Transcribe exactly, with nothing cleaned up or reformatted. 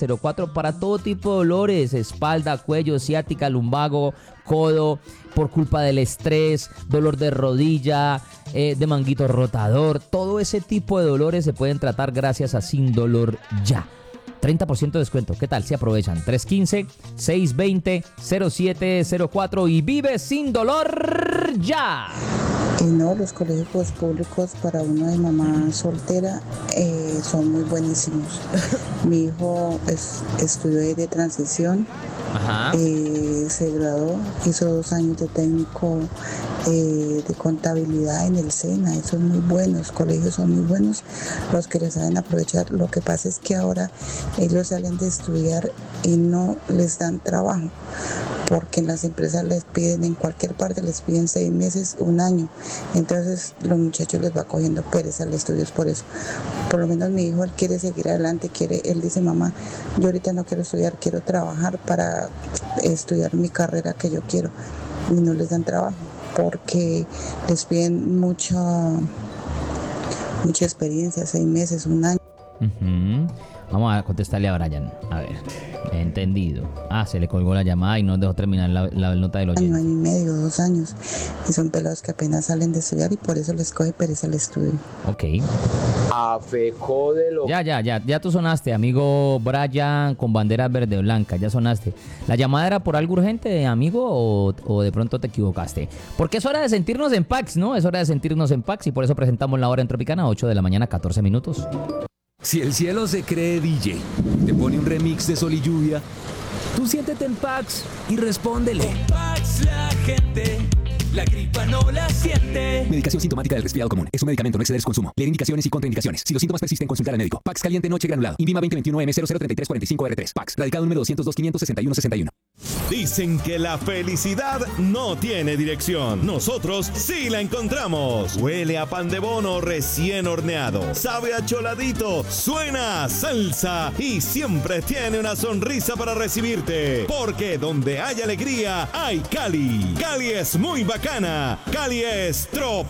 cero cuatro para todo tipo de dolores, espalda, cuello, ciática, lumbago, codo, por culpa del estrés, dolor de rodilla, eh, de manguito rotador. Todo ese tipo de dolores se pueden tratar gracias a Sin Dolor Ya. treinta por ciento de descuento. ¿Qué tal si aprovechan? tres uno cinco, seis dos cero, cero siete cero cuatro y vive sin dolor ya. Y no, los colegios públicos para una de mamá soltera eh, son muy buenísimos. Mi hijo es, estudió de transición. Ajá. Eh, se graduó, hizo dos años de técnico eh, de contabilidad en el SENA. Eso es muy bueno, los colegios son muy buenos, los que les saben aprovechar. Lo que pasa es que ahora ellos salen de estudiar y no les dan trabajo, porque en las empresas les piden, en cualquier parte les piden seis meses, un año. Entonces los muchachos les va cogiendo pereza al estudio, es por eso. Por lo menos mi hijo, él quiere seguir adelante, quiere, él dice, mamá, yo ahorita no quiero estudiar, quiero trabajar para estudiar mi carrera que yo quiero. Y no les dan trabajo porque les piden mucha, mucha experiencia, seis meses, un año. Uh-huh. Vamos a contestarle a Brian. A ver, entendido. Ah, se le colgó la llamada y no dejó terminar la, la nota del oyente. Año, año y medio, dos años. Y son pelados que apenas salen de estudiar y por eso les coge pereza el estudio. Ok. A feco de lo... Ya, ya, ya, ya tú sonaste, amigo Brian, con banderas verde blanca, ya sonaste. ¿La llamada era por algo urgente, amigo, o, o de pronto te equivocaste? Porque es hora de sentirnos en Pax, ¿no? Es hora de sentirnos en Pax y por eso presentamos la hora en Tropicana, ocho de la mañana, catorce minutos. Si el cielo se cree D J, te pone un remix de Sol y Lluvia, tú siéntete en Pax y respóndele. Con Pax la gente, la gripa no la siente. Medicación sintomática del resfriado común. Es un medicamento, no exceder su consumo. Leer indicaciones y contraindicaciones. Si los síntomas persisten, consultar al médico. Pax caliente noche granulado. Invima veinte veintiuno M cero cero treinta y tres cuarenta y cinco R tres. Pax. Radicado número doscientos dos, quinientos sesenta y uno, sesenta y uno. Dicen que la felicidad no tiene dirección. Nosotros sí la encontramos. Huele a pan de bono recién horneado. Sabe a choladito. Suena a salsa. Y siempre tiene una sonrisa para recibirte. Porque donde hay alegría, hay Cali. Cali es muy bacana. Cali es Trop.